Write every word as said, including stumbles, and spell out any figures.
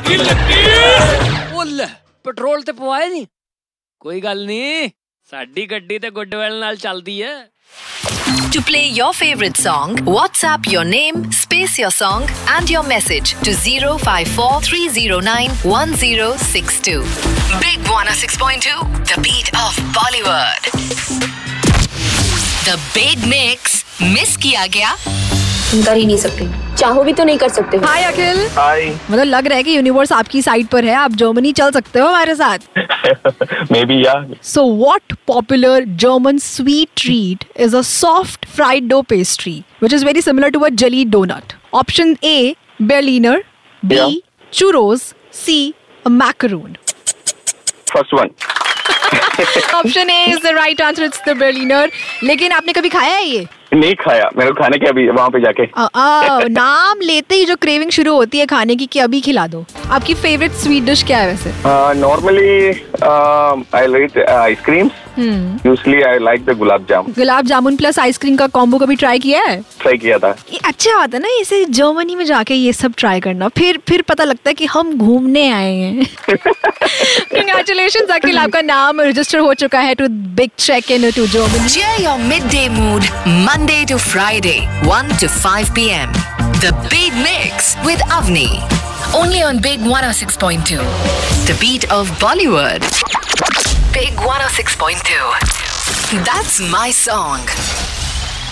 ਲੱਗੀ ਲੱਗੀ ਉਹ ਲੈ ਪੈਟਰੋਲ ਤੇ ਪਵਾਏ ਨਹੀਂ ਕੋਈ ਗੱਲ ਨਹੀਂ ਸਾਡੀ ਗੱਡੀ ਤੇ ਗੁੱਡਵੈਲ ਨਾਲ ਚੱਲਦੀ ਹੈ To play your favorite song, WhatsApp your name, space your song and your message to zero five four three zero nine one zero six two. Big one oh six point two, the beat of Bollywood. The Big Mix, miss किया गया? कर ही नहीं सकते चाहो भी तो नहीं कर सकते हाय अखिल हाय मतलब लग रहा है कि यूनिवर्स आपकी साइड पर है आप जर्मनी चल सकते हो हमारे साथ मे बी या So what popular German sweet treat is a soft fried dough pastry which is very similar to a jelly donut? Option A, Berliner. B, Yeah. churros. C, a macaroon. First one Option A is the right answer. It's the Berliner. लेकिन आपने कभी खाया है ये? नहीं खाया मेरे को खाने के अभी वहाँ पे जाके आ, आ, नाम लेते ही जो क्रेविंग शुरू होती है खाने की कि अभी खिला दो. आपकी फेवरेट स्वीट डिश क्या है वैसे? Normally I like ice cream usually I like the gulab jamun gulab jamun plus ice cream का कॉम्बो कभी ट्राई किया है? ट्राई किया था ये अच्छा बात है ना इसे जर्मनी में जाके ये सब ट्राई करना फिर फिर पता लगता है कि हम घूमने आए हैं. Congratulations अखिल आपका नाम रजिस्टर हो चुका है to big check in to Germany. Cheer your midday mood Monday to Friday, one to five p.m. The Big Mix with Avni. Only on Big one oh six point two. The beat of Bollywood. Big one oh six point two. That's my song.